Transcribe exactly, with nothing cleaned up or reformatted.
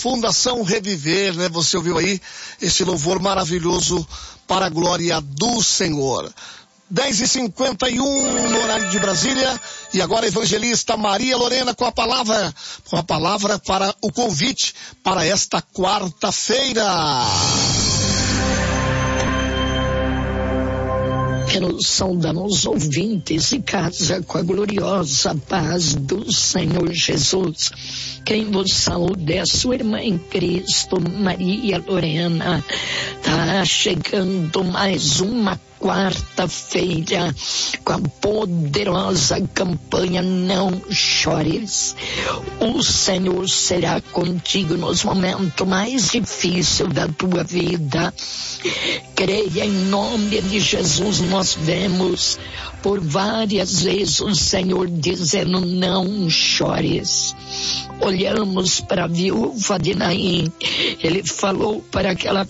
Fundação Reviver, né? Você ouviu aí esse louvor maravilhoso para a glória do Senhor. dez e cinquenta e um no horário de Brasília. E agora a evangelista Maria Lorena com a palavra, com a palavra para o convite para esta quarta-feira. Quero saudar os ouvintes e casa com a gloriosa paz do Senhor Jesus. Quem vos saúde é a sua irmã em Cristo, Maria Lorena. Tá chegando mais uma quarta-feira com a poderosa campanha Não Chores. O Senhor será contigo nos momentos mais difíceis da tua vida. Creia em nome de Jesus. Nós vemos por várias vezes o Senhor dizendo: não chores. Olhamos para a viúva de Naim, ele falou para aquela